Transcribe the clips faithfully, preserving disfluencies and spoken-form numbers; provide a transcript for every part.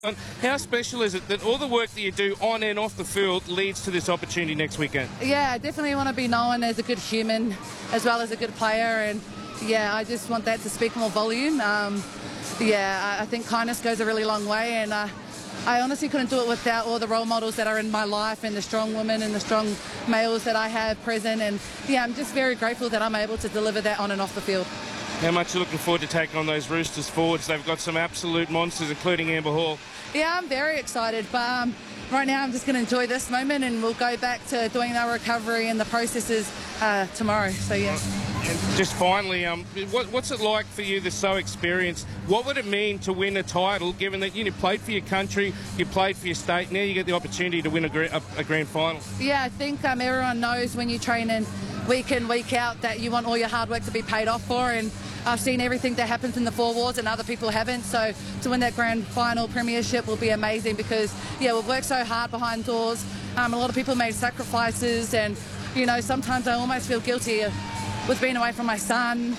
How special is it that all the work that you do on and off the field leads to this opportunity next weekend? Yeah, I definitely want to be known as a good human as well as a good player, and yeah, I just want that to speak more volume. Um, yeah, I think kindness goes a really long way, and uh, I honestly couldn't do it without all the role models that are in my life and the strong women and the strong males that I have present, and yeah, I'm just very grateful that I'm able to deliver that on and off the field. How much are you looking forward to taking on those Roosters forwards? They've got some absolute monsters, including Amber Hall. Yeah, I'm very excited, but um, right now I'm just going to enjoy this moment, and we'll go back to doing our recovery and the processes uh, tomorrow. So yeah. And just finally, um, what, what's it like for you that's so experienced? What would it mean to win a title, given that you played for your country, you played for your state, now you get the opportunity to win a, a, a grand final? Yeah, I think um, everyone knows when you train in week in, week out that you want all your hard work to be paid off for, and I've seen everything that happens in the four walls and other people haven't, so to win that grand final premiership will be amazing because, yeah, we've worked so hard behind doors. Um, a lot of people made sacrifices, and, you know, sometimes I almost feel guilty with being away from my son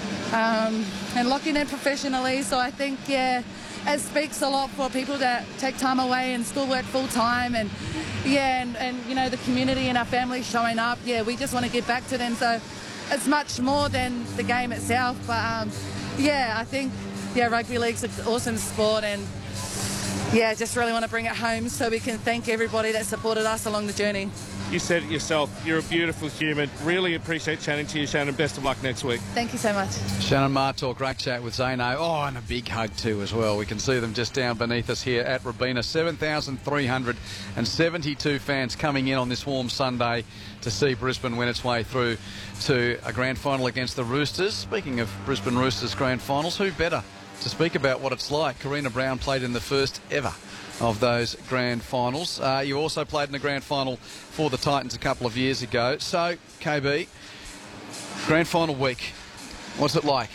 um, and locking in professionally, so I think, yeah, it speaks a lot for people that take time away and still work full time, and, yeah, and, and you know, the community and our family showing up, yeah, we just want to give back to them, so it's much more than the game itself, but um, yeah, I think yeah, rugby league's an awesome sport, and yeah, just really want to bring it home so we can thank everybody that supported us along the journey. You said it yourself, you're a beautiful human. Really appreciate chatting to you, Shannon. Best of luck next week. Thank you so much. Shannon Martor, great chat with Zano. Oh, and a big hug too as well. We can see them just down beneath us here at Robina. seven thousand three hundred seventy-two fans coming in on this warm Sunday to see Brisbane win its way through to a grand final against the Roosters. Speaking of Brisbane Roosters grand finals, who better to speak about what it's like? Karina Brown played in the first ever of those grand finals. Uh, you also played in the grand final for the Titans a couple of years ago. So, K B, grand final week, what's it like?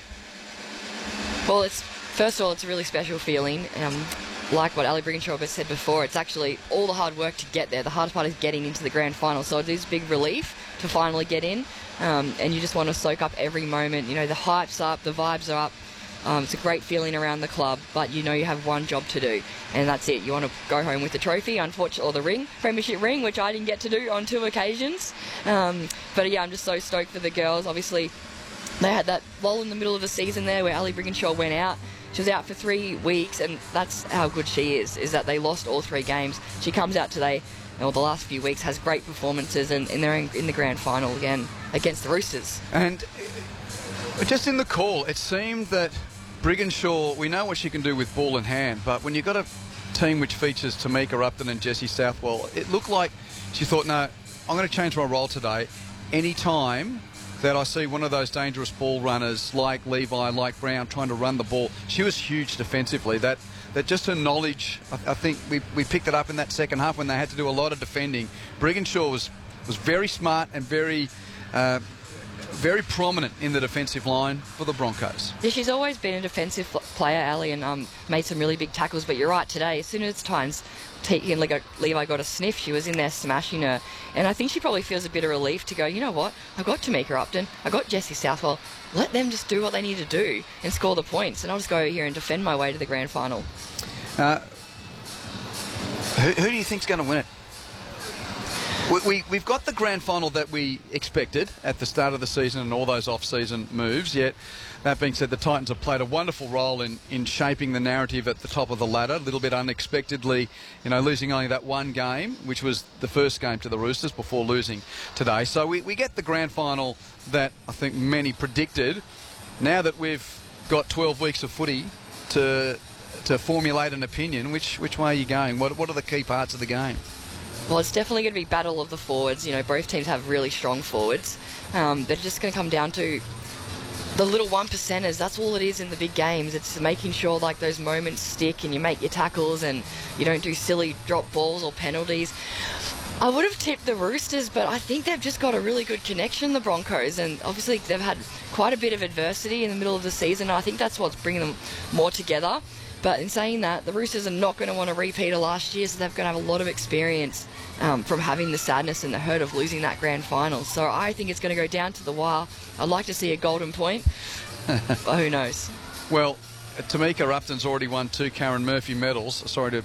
Well, it's first of all, it's a really special feeling. Um, like what Ali Brigginshaw has said before, it's actually all the hard work to get there. The hardest part is getting into the grand final. So it is a big relief to finally get in. Um, and you just want to soak up every moment. You know, the hype's up, the vibes are up. Um, it's a great feeling around the club, but you know you have one job to do, and that's it. You want to go home with the trophy, unfortunately, or the ring, premiership ring, which I didn't get to do on two occasions. Um, but yeah, I'm just so stoked for the girls. Obviously, they had that lull in the middle of the season there where Ali Brigginshaw went out. She was out for three weeks, and that's how good she is, is that they lost all three games. She comes out today, or the last few weeks, has great performances, and, and they're in, in the grand final again against the Roosters. And just in the call, it seemed that Brigginshaw, we know what she can do with ball in hand, but when you've got a team which features Tamika Upton and Jessie Southwell, it looked like she thought, no, I'm going to change my role today. Any time that I see one of those dangerous ball runners like Levi, like Brown, trying to run the ball, she was huge defensively. That that just her knowledge, I, I think we, we picked it up in that second half when they had to do a lot of defending. Brigginshaw was, was very smart and very... Uh, very prominent in the defensive line for the Broncos. Yeah, she's always been a defensive player, Ali, and um, made some really big tackles. But you're right, today, as soon as times Levi got a sniff, she was in there smashing her. And I think she probably feels a bit of relief to go, you know what, I've got Tamika Upton, I've got Jessie Southwell, let them just do what they need to do and score the points, and I'll just go here and defend my way to the grand final. Uh, who, who do you think's going to win it? We, we, we've got the grand final that we expected at the start of the season and all those off-season moves, yet that being said, the Titans have played a wonderful role in, in shaping the narrative at the top of the ladder, a little bit unexpectedly, you know, losing only that one game, which was the first game to the Roosters before losing today. So we, we get the grand final that I think many predicted. Now that we've got twelve weeks of footy to to formulate an opinion, which, which way are you going? What, what are the key parts of the game? Well, it's definitely going to be battle of the forwards. You know, both teams have really strong forwards. Um, they're just going to come down to the little one percenters. That's all it is in the big games. It's making sure like those moments stick and you make your tackles and you don't do silly drop balls or penalties. I would have tipped the Roosters, but I think they've just got a really good connection, the Broncos, and obviously they've had quite a bit of adversity in the middle of the season. I think that's what's bringing them more together. But in saying that, the Roosters are not going to want to repeat of last year, so they're going to have a lot of experience um, from having the sadness and the hurt of losing that grand final. So I think it's going to go down to the wire. I'd like to see a golden point, but who knows? Well, Tamika Upton's already won two Karen Murphy medals. Sorry to